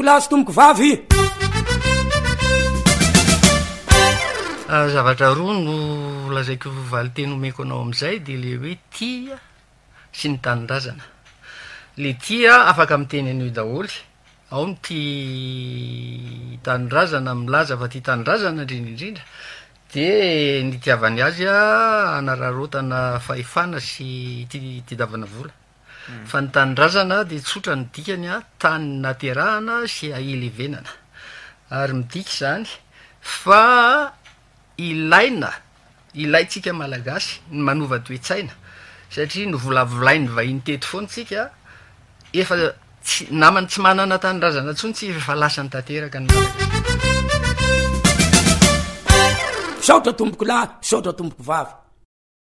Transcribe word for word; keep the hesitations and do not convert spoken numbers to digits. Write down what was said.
tomboko lahy sy tomboko vavy. Zavatra roa no lazaiko valiteny omeko anao am'izay de le hoe tia sy ny tanindrazana. Le tia afaka miteny an'io daholy, ao ny tia tanindrazana milaza fa tia tanindrazana indrindraindrindra, de ny tiavany azy a anararotana fahefana sy ti tiadavana vola. Fa ny tanindrazana de tsotra ny dikany a tany naterahana sy aelevenana. Ary midika zany fa ilaina ilaitsika malagasy ny manova toe-tsaina satria no volavolainy vahiny teto foana tsika efa tsy namany tsy manana tanindrazana tsony tsy efa lasa ny tanteraka ny saotra tomboko lahy saotra tomboko vavy.